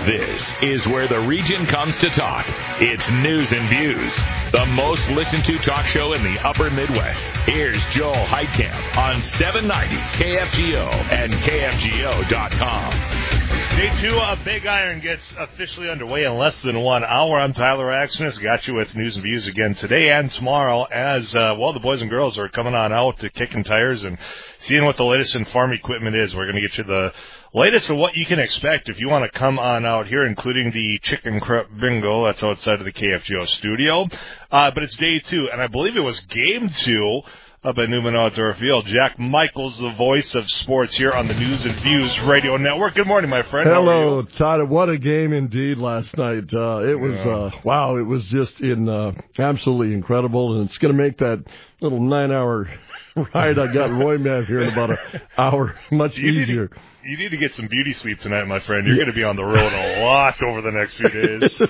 This is where the region comes to talk. It's News and Views, the most listened to talk show in the upper Midwest. Here's Joel Heitkamp on 790 KFGO and KFGO.com. Day 2 of Big Iron gets officially underway in less than 1 hour. I'm Tyler Axness. Got you with News and Views again today and tomorrow as, the boys and girls are coming on out to kicking tires and seeing what the latest in farm equipment is. We're going to get you the latest of what you can expect if you want to come on out here, including the Chicken Crep Bingo. That's outside of the KFGO studio. But it's day 2, and I believe it was game 2 up at Newman Outdoor Field. Jack Michaels, the voice of sports here on the News and Views Radio Network. Good morning, my friend. Hello, Tyler. What a game indeed last night. It was, it was just absolutely incredible, and it's going to make that little 9-hour ride I got Roy Mav here in about an hour much easier. You need to get some beauty sleep tonight, my friend. You're going to be on the road a lot over the next few days.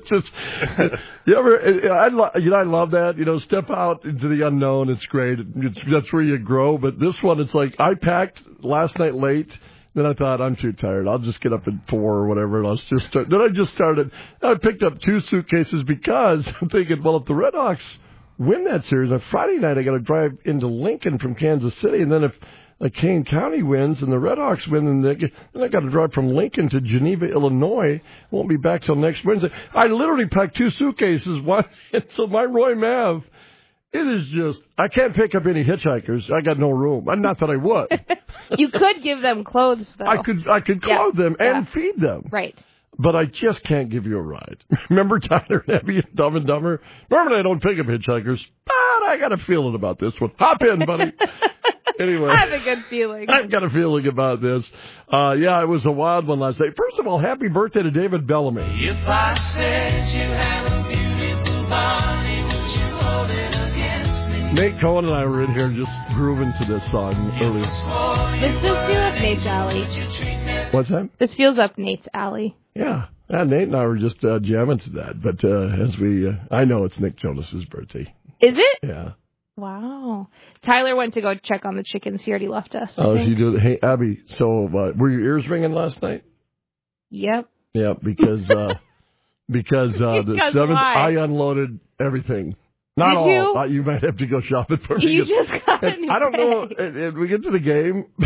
I love that. Step out into the unknown. It's great. That's where you grow. But this one, it's like I packed last night late. Then I thought, I'm too tired. I'll just get up at 4 or whatever. And then I just started. I picked up 2 suitcases because I'm thinking, well, if the Redhawks win that series on Friday night, I got to drive into Lincoln from Kansas City. And then if Kane County wins and the Redhawks win, then I got to drive from Lincoln to Geneva, Illinois. Won't be back till next Wednesday. I literally packed 2 suitcases. So my Roy Mav, it is just, I can't pick up any hitchhikers. I got no room. Not that I would. You could give them clothes, though. I could clothe them and feed them. Right. But I just can't give you a ride. Remember Tyler and Abby and Dumb and Dumber? Normally I don't pick up hitchhikers, but I got a feeling about this one. Hop in, buddy. Anyway, I have a good feeling. I've got a feeling about this. It was a wild one last night. First of all, happy birthday to David Bellamy. If I said you have a beautiful body, would you hold it against me? Nate Cohen and I were in here just grooving to this song earlier. This feels up Nate's alley. What's that? This feels up Nate's alley. Yeah. Nate and I were just jamming to that. But I know it's Nick Jonas's birthday. Is it? Yeah. Wow. Tyler went to go check on the chickens. He already left us. Oh, so you do? Hey, Abby, so were your ears ringing last night? Yep. Yeah, because the 7th, I unloaded everything. Not Did all. You? You might have to go shopping for me. You just got a new I don't know. If we get to the game,